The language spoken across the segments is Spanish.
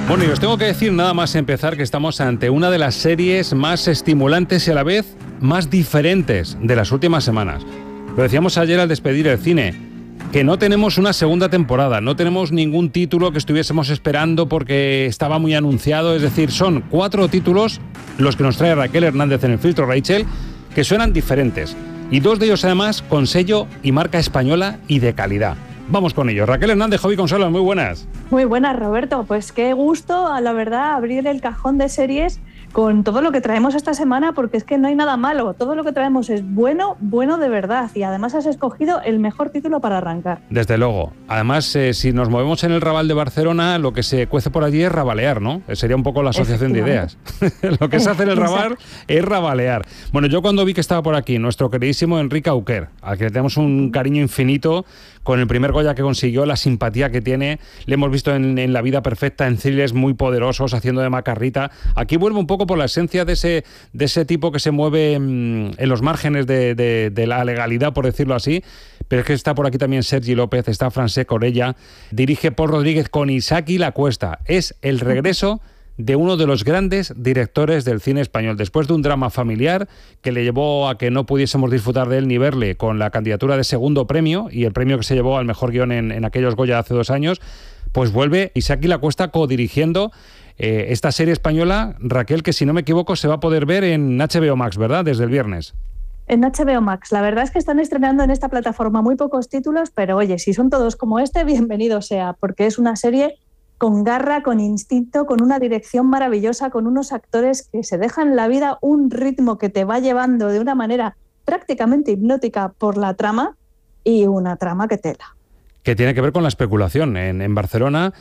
Bueno, y os tengo que decir nada más empezar que estamos ante una de las series más estimulantes y a la vez más diferentes de las últimas semanas. Lo decíamos ayer al despedir el cine, que no tenemos una segunda temporada, no tenemos ningún título que estuviésemos esperando porque estaba muy anunciado, es decir, son 4 títulos los que nos trae Raquel Hernández en el Filtro Rachel, que suenan diferentes, y 2 de ellos además con sello y marca española y de calidad. Vamos con ellos. Raquel Hernández, Javi Consuelo, muy buenas. Muy buenas, Roberto. Pues qué gusto, a la verdad, abrir el cajón de series con todo lo que traemos esta semana, porque es que no hay nada malo. Todo lo que traemos es bueno, bueno de verdad. Y además has escogido el mejor título para arrancar. Desde luego. Además, si nos movemos en el Raval de Barcelona, lo que se cuece por allí es rabalear, ¿no? Sería un poco la asociación de ideas. Lo que se hace en el Raval es rabalear. Bueno, yo cuando vi que estaba por aquí nuestro queridísimo Enrique Auquer, al que le tenemos un cariño infinito, con el primer Goya que consiguió, la simpatía que tiene, le hemos visto en La vida perfecta, en thrillers muy poderosos, haciendo de Macarrita. Aquí vuelve un poco por la esencia de ese tipo que se mueve en los márgenes de la legalidad, por decirlo así, pero es que está por aquí también Sergi López, está Francesc Orella, dirige Pol Rodríguez con Isaki La Cuesta. Es el regreso de uno de los grandes directores del cine español, después de un drama familiar que le llevó a que no pudiésemos disfrutar de él ni verle con la candidatura de segundo premio y el premio que se llevó al mejor guión en aquellos Goya hace 2 años, pues vuelve Isaki La Cuesta codirigiendo esta serie española, Raquel, que si no me equivoco se va a poder ver en HBO Max, ¿verdad? Desde el viernes. En HBO Max. La verdad es que están estrenando en esta plataforma muy pocos títulos, pero oye, si son todos como este, bienvenido sea, porque es una serie con garra, con instinto, con una dirección maravillosa, con unos actores que se dejan la vida, un ritmo que te va llevando de una manera prácticamente hipnótica por la trama y una trama que tela. Que tiene que ver con la especulación en Barcelona.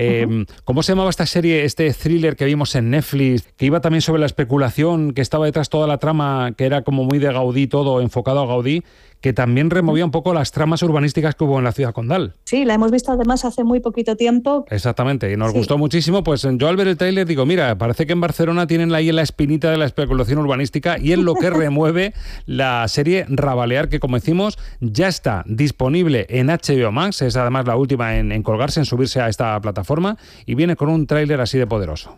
¿Cómo se llamaba esta serie, este thriller que vimos en Netflix, que iba también sobre la especulación, que estaba detrás toda la trama, que era como muy de Gaudí, todo enfocado a Gaudí, que también removía un poco las tramas urbanísticas que hubo en la ciudad condal? Sí, la hemos visto además hace muy poquito tiempo. Exactamente, y nos gustó muchísimo. Pues yo al ver el tráiler digo, mira, parece que en Barcelona tienen ahí la espinita de la especulación urbanística y es lo que remueve la serie Rabalear, que como decimos ya está disponible en HBO Max, es además la última en colgarse, en subirse a esta plataforma, y viene con un tráiler así de poderoso.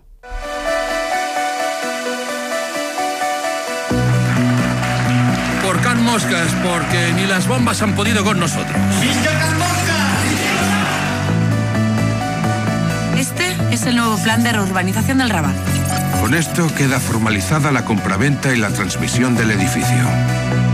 Por Can Moscas, porque ni las bombas han podido con nosotros. ¡Visca Can Moscas! Este es el nuevo plan de reurbanización del Raval. Con esto queda formalizada la compraventa y la transmisión del edificio.